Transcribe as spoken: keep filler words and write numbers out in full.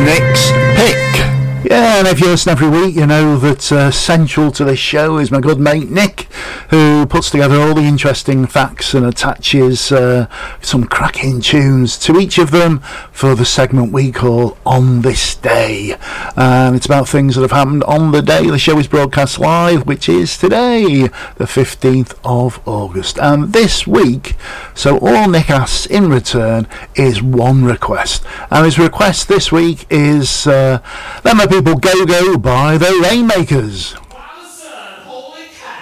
Nick's Pick. Yeah, and if you listen every week, you know that uh, central to this show is my good mate Nick, who puts together all the interesting facts and attaches uh, some cracking tunes to each of them for the segment we call On This Day. And it's about things that have happened on the day the show is broadcast live, which is today, the fifteenth of August. And this week, so all Nick asks in return is one request. And his request this week is uh, Let My People Go Go by the Rainmakers.